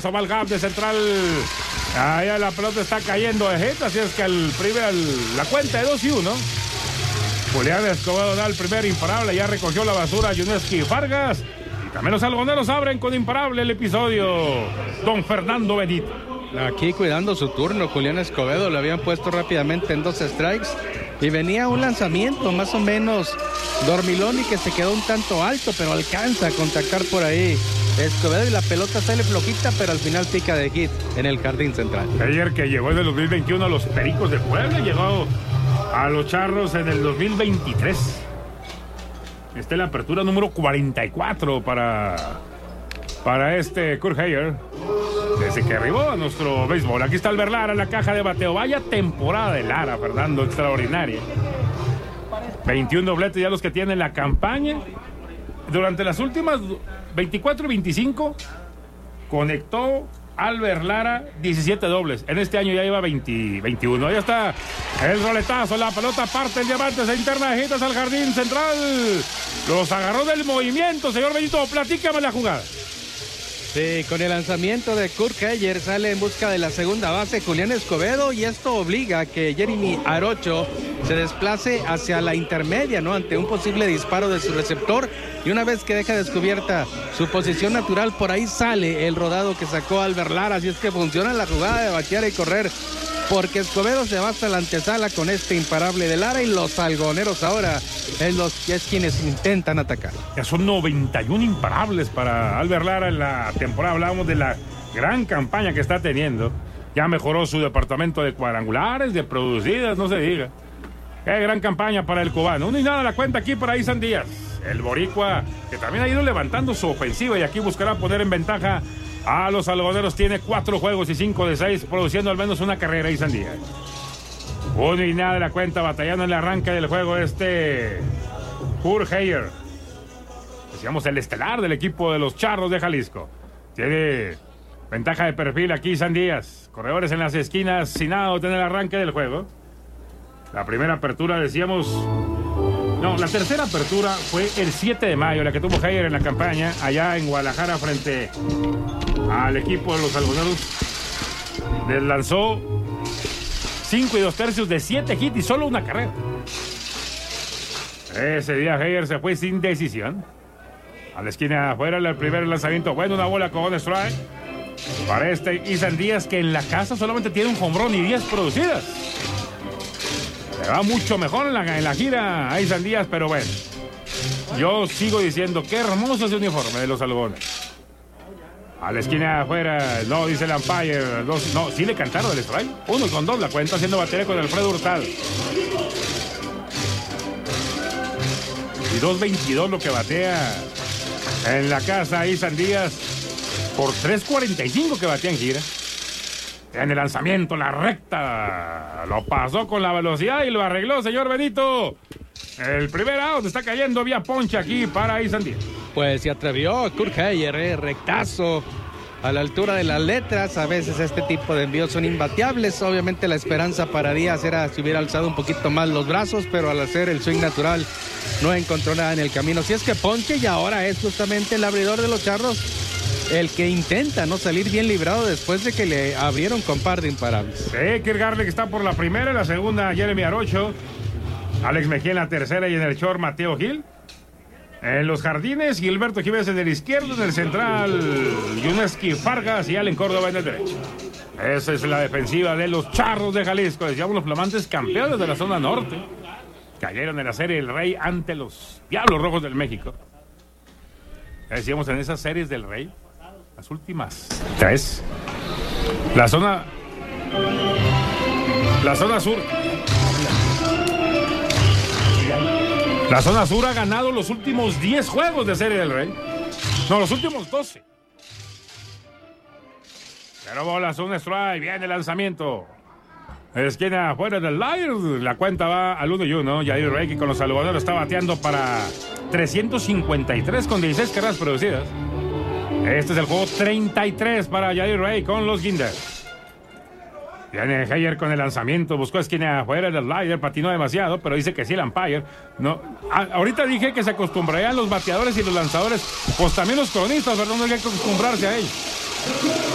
Sobal Gap de central. Allá la pelota está cayendo de gente, así es que la cuenta de 2-1. Julián Escobedo da el primer imparable, ya recogió la basura Yuneski Vargas. Y también los algoneros abren con imparable el episodio. Don Fernando Benito. Aquí cuidando su turno, Julián Escobedo le habían puesto rápidamente en 2 strikes y venía un lanzamiento más o menos dormilón y que se quedó un tanto alto, pero alcanza a contactar por ahí Escobedo y la pelota sale flojita, pero al final pica de hit en el jardín central. Ayer que llegó en el 2021 a los Pericos de Puebla, llegó a los Charros en el 2023. Esta es la apertura número 44 para Kurt Heyer. Desde que arribó a nuestro béisbol. Aquí está Albert Lara en la caja de bateo. Vaya temporada de Lara, Fernando, extraordinaria. 21 dobletes ya los que tiene la campaña. Durante las últimas 24 y 25 conectó Albert Lara 17 dobles. En este año ya lleva 21. Ahí está el roletazo, la pelota parte el diamante, se interna de hitas al jardín central. Los agarró del movimiento, señor Benito. Platícame la jugada. Sí, con el lanzamiento de Kurt Heyer sale en busca de la segunda base Julián Escobedo y esto obliga a que Jeremy Arocho se desplace hacia la intermedia, ¿no? Ante un posible disparo de su receptor y una vez que deja descubierta su posición natural, por ahí sale el rodado que sacó Albert Lara, así es que funciona la jugada de batear y correr porque Escobedo se va hasta la antesala con este imparable de Lara y los algoneros ahora es quienes intentan atacar. Ya son 91 imparables para Albert Lara en la temporada. Hablábamos de la gran campaña que está teniendo. Ya mejoró su departamento de cuadrangulares, de producidas, no se diga. Qué gran campaña para el cubano. 1-0 la cuenta aquí para Isan Díaz. El boricua que también ha ido levantando su ofensiva y aquí buscará poner en ventaja a los algoneros. Tiene 4 juegos y 5 de 6, produciendo al menos una carrera Isan Díaz. 1-0 la cuenta, batallando en el arranque del juego Kurt Heyer. Decíamos el estelar del equipo de los Charros de Jalisco. Tiene ventaja de perfil aquí Isan Díaz. Corredores en las esquinas sin out en el arranque del juego. La primera apertura decíamos... No, la tercera apertura fue el 7 de mayo, la que tuvo Heyer en la campaña, allá en Guadalajara frente al equipo de los algoneros. Les lanzó 5 2/3 de 7 hits y solo una carrera. Ese día Heyer se fue sin decisión. A la esquina afuera el primer lanzamiento. Bueno, una bola con strike. Para Isan Díaz, que en la casa solamente tiene un jonrón y 10 producidas. Le va mucho mejor en la gira a Isan Díaz, pero bueno. Yo sigo diciendo, qué hermoso ese uniforme de los algones. A la esquina afuera, no, dice el umpire. No, sí le cantaron el strike. 1-2 la cuenta, haciendo batería con Alfredo Hurtado. Y 2.22 lo que batea en la casa Isan Díaz por 3.45 que batea en gira. En el lanzamiento, la recta, lo pasó con la velocidad y lo arregló, señor Benito. El primer out está cayendo vía poncha aquí para Isan Díaz. Pues se atrevió Kurt Heyer, rectazo a la altura de las letras. A veces este tipo de envíos son imbateables. Obviamente la esperanza para Díaz era si hubiera alzado un poquito más los brazos, pero al hacer el swing natural no encontró nada en el camino. Si es que ponche y ahora es justamente el abridor de los Charros el que intenta no salir bien librado después de que le abrieron con par de imparables. Sí, Kirk Garlick está por la primera, en la segunda Jeremy Arocho, Alex Mejía en la tercera y en el short Mateo Gil. En los jardines, Gilberto Jiménez en el izquierdo, en el central Yuneski Vargas y Allen Córdoba en el derecho. Esa es la defensiva de los Charros de Jalisco. Decíamos los flamantes campeones de la zona norte. Cayeron en la serie del Rey ante los Diablos Rojos del México. Decíamos en esas series del Rey, las últimas 3. La zona sur. La zona sur ha ganado los últimos 10 juegos de serie del Rey. No, los últimos 12. Pero bolas, un strike, viene el lanzamiento. Esquina afuera del Lions, la cuenta va al 1-1. Yair Rey, que con los algodoneros está bateando para 353 con 16 carreras producidas. Este es el juego 33 para Yair Rey con los Guinders. Viene Heyer con el lanzamiento, buscó esquina afuera del slider, patinó demasiado, pero dice que sí el umpire. No, ahorita dije que se acostumbrarían los bateadores y los lanzadores, pues también los cronistas, ¿verdad? No hay que acostumbrarse a ellos.